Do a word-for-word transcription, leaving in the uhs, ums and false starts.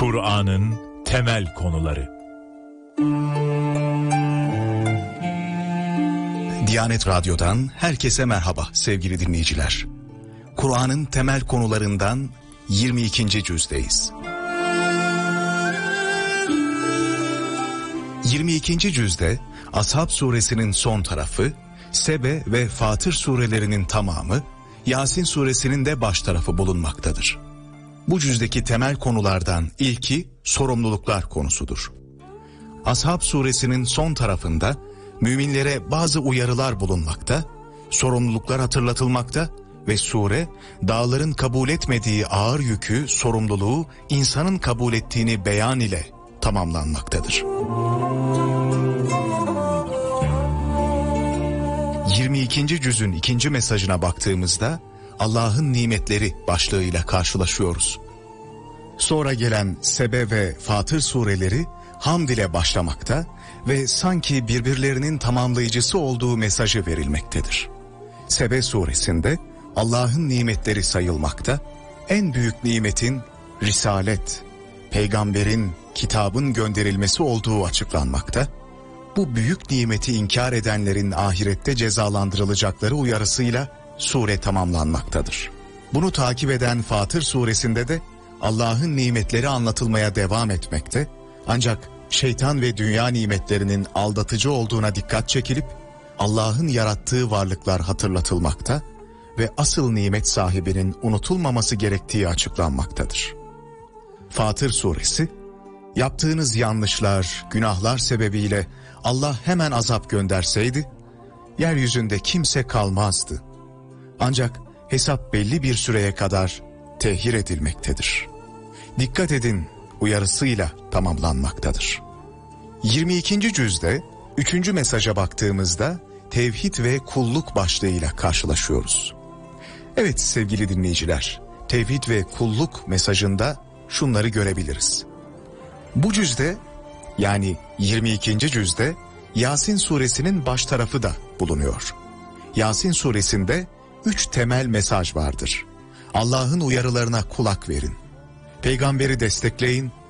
Kur'an'ın temel konuları. Diyanet Radyo'dan herkese merhaba sevgili dinleyiciler. Kur'an'ın temel konularından yirmi ikinci cüzdeyiz. yirmi ikinci cüzde Ashab suresinin son tarafı, Sebe ve Fatır surelerinin tamamı, Yasin suresinin de baş tarafı bulunmaktadır. Bu cüzdeki temel konulardan ilki sorumluluklar konusudur. Ashab suresinin son tarafında müminlere bazı uyarılar bulunmakta, sorumluluklar hatırlatılmakta ve sure dağların kabul etmediği ağır yükü, sorumluluğu insanın kabul ettiğini beyan ile tamamlanmaktadır. yirmi ikinci cüzün ikinci mesajına baktığımızda Allah'ın nimetleri başlığıyla karşılaşıyoruz. Sonra gelen Sebe ve Fatır sureleri hamd ile başlamakta ve sanki birbirlerinin tamamlayıcısı olduğu mesajı verilmektedir. Sebe suresinde Allah'ın nimetleri sayılmakta, en büyük nimetin risalet, peygamberin, kitabın gönderilmesi olduğu açıklanmakta. Bu büyük nimeti inkar edenlerin ahirette cezalandırılacakları uyarısıyla sure tamamlanmaktadır. Bunu takip eden Fatır suresinde de Allah'ın nimetleri anlatılmaya devam etmekte, ancak şeytan ve dünya nimetlerinin aldatıcı olduğuna dikkat çekilip Allah'ın yarattığı varlıklar hatırlatılmakta ve asıl nimet sahibinin unutulmaması gerektiği açıklanmaktadır. Fatır suresi, yaptığınız yanlışlar, günahlar sebebiyle Allah hemen azap gönderseydi, yeryüzünde kimse kalmazdı. Ancak hesap belli bir süreye kadar tehir edilmektedir. Dikkat edin uyarısıyla tamamlanmaktadır. yirmi ikinci cüzde üçüncü mesaja baktığımızda tevhid ve kulluk başlığıyla karşılaşıyoruz. Evet sevgili dinleyiciler, tevhid ve kulluk mesajında şunları görebiliriz. Bu cüzde, yani yirmi ikinci cüzde Yasin suresinin baş tarafı da bulunuyor. Yasin suresinde üç temel mesaj vardır. Allah'ın uyarılarına kulak verin, peygamberi destekleyin